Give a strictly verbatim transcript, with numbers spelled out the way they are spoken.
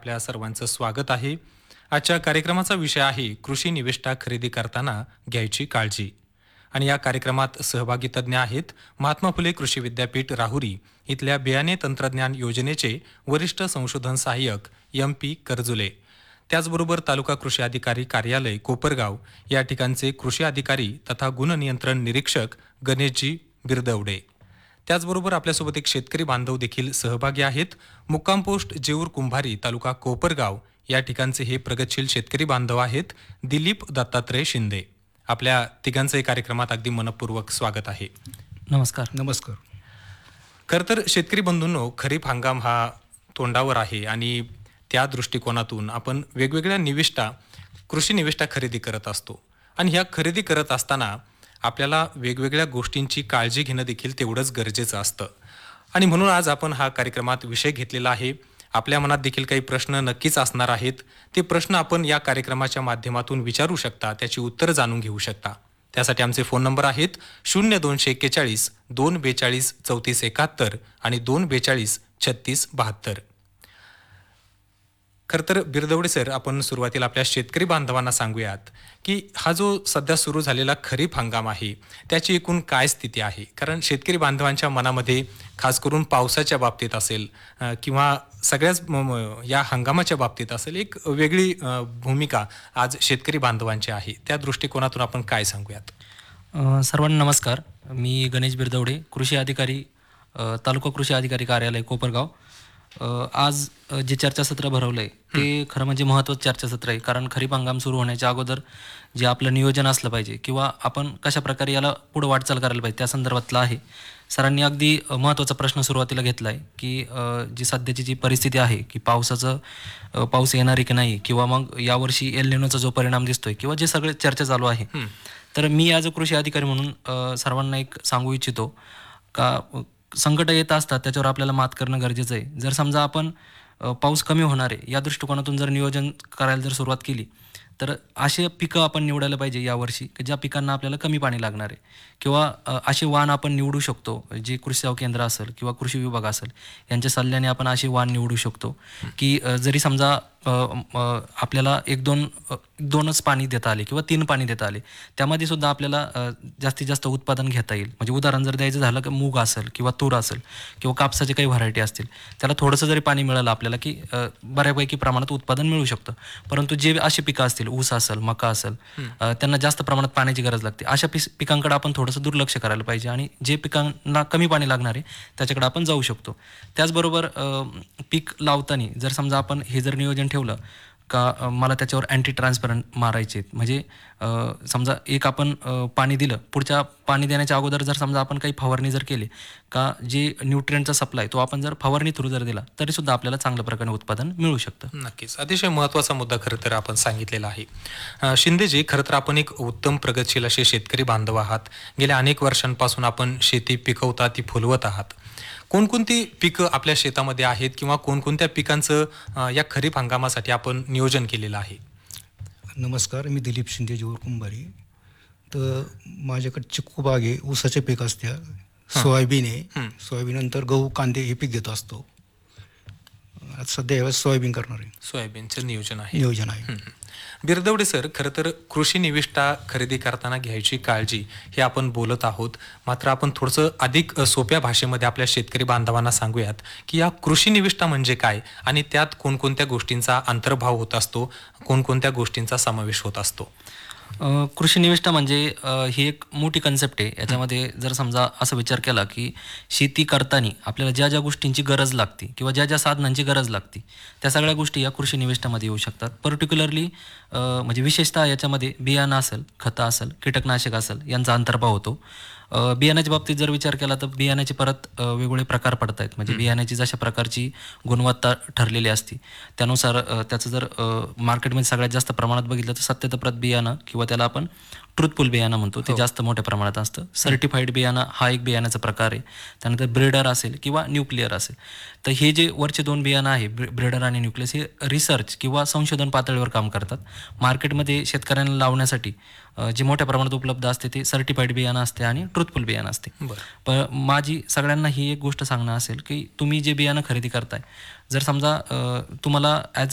आपल्या सर्वांचं स्वागत आहे. आजच्या कार्यक्रमाचा विषय आहे कृषी निविष्ठा खरेदी करताना घ्यायची काळजी. आणि या कार्यक्रमात सहभागी तज्ज्ञ आहेत महात्मा फुले कृषी विद्यापीठ राहुरी इथल्या बियाणे तंत्रज्ञान योजनेचे वरिष्ठ संशोधन सहाय्यक एम पी करजुले. त्याचबरोबर तालुका कृषी अधिकारी कार्यालय कोपरगाव या ठिकाणचे कृषी अधिकारी तथा गुणनियंत्रण निरीक्षक गणेशजी बिरदवडे. त्याचबरोबर आपल्यासोबत एक शेतकरी बांधव देखील सहभागी आहेत. मुक्काम पोस्ट जेऊर कुंभारी तालुका कोपरगाव या ठिकाणचे हे प्रगतशील शेतकरी बांधव आहेत दिलीप दत्तात्रय शिंदे. आपल्या तिघांचंही कार्यक्रमात अगदी मनपूर्वक स्वागत आहे. नमस्कार. नमस्कार. खरं तर शेतकरी बंधूंनो, खरीप हंगाम हा तोंडावर आहे आणि त्या दृष्टिकोनातून आपण वेगवेगळ्या निविष्ठा कृषी निविष्ठा खरेदी करत असतो. आणि ह्या खरेदी करत असताना आपल्याला वेगवेगळ्या गोष्टींची काळजी घेणं देखील तेवढंच गरजेचं असतं. आणि म्हणून आज आपण हा कार्यक्रमात विषय घेतलेला आहे. आपल्या मनात देखील काही प्रश्न नक्कीच असणार आहेत. ते प्रश्न आपण या कार्यक्रमाच्या माध्यमातून विचारू शकता, त्याची उत्तरं जाणून घेऊ शकता. त्यासाठी आमचे फोन नंबर आहेत शून्य दोनशे एक्केचाळीस दोन बेचाळीस चौतीस एकाहत्तर आणि दोन बेचाळीस छत्तीस बहात्तर. खरं तर बिरदवडे सर, आपण सुरुवातीला आपल्या शेतकरी बांधवांना सांगूयात की हा जो सध्या सुरू झालेला खरीप हंगाम आहे त्याची एकूण काय स्थिती आहे. कारण शेतकरी बांधवांच्या मनामध्ये खास करून पावसाच्या बाबतीत असेल किंवा सगळ्याच या हंगामाच्या बाबतीत असेल एक वेगळी भूमिका आज शेतकरी बांधवांची आहे. त्या दृष्टिकोनातून आपण काय सांगूयात. सर्वांना नमस्कार. मी गणेश बिरदवडे, कृषी अधिकारी, तालुका कृषी अधिकारी कार्यालय कोपरगाव. आज जे चर्चासत्र भरवलं आहे ते खरं म्हणजे महत्त्वाचं चर्चासत्र आहे. कारण खरीप हंगाम सुरू होण्याच्या अगोदर जे आपलं नियोजन असलं पाहिजे किंवा आपण कशा प्रकारे याला पुढं वाटचाल करायला पाहिजे त्या संदर्भातलं आहे. सरांनी अगदी महत्त्वाचा प्रश्न सुरुवातीला घेतला आहे की जी सध्याची जी परिस्थिती आहे की पावसाचं पाऊस येणार आहे की नाही किंवा मग यावर्षी एल निनोचा जो परिणाम दिसतोय किंवा जे सगळे चर्चा चालू आहे. तर मी ॲज अ कृषी अधिकारी म्हणून सर्वांना एक सांगू इच्छितो का संकट येत असतात त्याच्यावर आपल्याला मात करणं गरजेचं आहे. जर समजा आपण पाऊस कमी होणार आहे या दृष्टिकोनातून जर नियोजन करायला जर सुरुवात केली तर असे पिकं आपण निवडायला पाहिजे यावर्षी की ज्या पिकांना आपल्याला कमी पाणी लागणार आहे किंवा असे वाण आपण निवडू शकतो. जे कृषी सेवा केंद्र असेल किंवा कृषी विभाग असेल यांच्या सल्ल्याने आपण असे वाण निवडू शकतो की जरी समजा आपल्याला एक दोन दोनच पाणी देता आले किंवा तीन पाणी देता आले त्यामध्ये सुद्धा आपल्याला जास्तीत जास्त उत्पादन घेता येईल. म्हणजे उदाहरण जर द्यायचं झालं की मूग असेल किंवा तूर असेल किंवा कापसाचे काही व्हरायटी असतील त्याला थोडंसं जरी पाणी मिळालं आपल्याला की बऱ्यापैकी प्रमाणात उत्पादन मिळू शकतं. परंतु जे असे पिकं असतील ऊस असेल मका असेल त्यांना जास्त प्रमाणात पाण्याची गरज लागते. अशा पि पिकांकडे आपण थोडंसं दुर्लक्ष करायला पाहिजे आणि जे पिकांना कमी पाणी लागणार आहे त्याच्याकडे आपण जाऊ शकतो. त्याचबरोबर पीक लावताना जर समजा आपण हे जर नियोजन ठेवलं का मला त्याच्यावर अँटी ट्रान्सपरंट मारायचे म्हणजे समजा एक आपण पाणी दिलं पुढच्या पाणी देण्याच्या अगोदर जर समजा आपण काही फवारणी जर केली का जे न्यूट्रिएंटचा सप्लाय तो आपण जर फवारणी थ्रू जर दिला तरी सुद्धा आपल्याला चांगल्या प्रकारे उत्पादन मिळू शकतं. नक्कीच अतिशय महत्त्वाचा मुद्दा खरं तर आपण सांगितलेला आहे. शिंदेजी, खरं तर आपण एक उत्तम प्रगतशील असे शेतकरी बांधव आहात. गेल्या अनेक वर्षांपासून आपण शेती पिकवता ती फुलवत आहात. कोणकोणती पिकं आपल्या शेतामध्ये आहेत किंवा कोणकोणत्या पिकांचं या खरीप हंगामासाठी आपण नियोजन केलेलं आहे. नमस्कार. मी दिलीप शिंदे जेऊर कुंभारी. तर माझ्याकडे चिक्कू बाग आहे, ऊसाचे पीक असते, सोयाबीन आहे, सोयाबीन नंतर गहू कांदे हे पीक घेतो असतो. आज सध्या यावेळेस सोयाबीन करणार आहे. सोयाबीनचं नियोजन आहे नियोजन आहे. बिरदवडे सर, खरं तर कृषी निविष्ठा खरेदी करताना घ्यायची काळजी हे आपण बोलत आहोत. मात्र आपण थोडंसं अधिक सोप्या भाषेमध्ये आपल्या शेतकरी बांधवांना सांगूयात की या कृषी निविष्ठा म्हणजे काय आणि त्यात कोणकोणत्या गोष्टींचा अंतर्भाव होत असतो, कोणकोणत्या गोष्टींचा समावेश होत असतो. कृषी निविष्ठा म्हणजे ही एक मोठी कन्सेप्ट आहे. याच्यामध्ये जर समजा असा विचार केला की शेती करताना आपल्याला ज्या ज्या गोष्टींची गरज लागते किंवा ज्या ज्या साधनांची गरज लागते त्या सगळ्या गोष्टी या कृषी निविष्ठामध्ये येऊ शकतात. पर्टिक्युलरली म्हणजे विशेषतः याच्यामध्ये बियाणं असेल, खतं असेल, कीटकनाशक असेल यांचा अंतर्भाव होतो. बियाण्याच्या बाबतीत जर विचार केला तर बियाण्याचे परत वेगवेगळे प्रकार पडत आहेत. म्हणजे बियाण्याची जशा प्रकारची गुणवत्ता ठरलेली असते त्यानुसार त्याचं जर मार्केटमध्ये सगळ्यात जास्त प्रमाणात बघितलं तर सत्यतप्रत बियाणं किंवा त्याला आपण ट्रुथफुल बियाणं म्हणतो ते जास्त मोठ्या प्रमाणात असतं. सर्टिफाईड बियाणं हा एक बियाण्याचा प्रकार आहे. त्यानंतर ब्रीडर असेल किंवा न्यूक्लिअर असेल. तर हे जे वरचे दोन बियाणं आहे ब्रीडर आणि न्यूक्लियस हे रिसर्च किंवा संशोधन पातळीवर काम करतात. मार्केटमध्ये शेतकऱ्यांना लावण्यासाठी जे मोठ्या प्रमाणात उपलब्ध असते ते सर्टिफाईड बियाणं असते आणि ट्रुथफुल बियाणं असते. पण माझी सगळ्यांना ही एक गोष्ट सांगणं असेल की तुम्ही जे बियाणं खरेदी करताय जर समजा तुम्हाला ॲज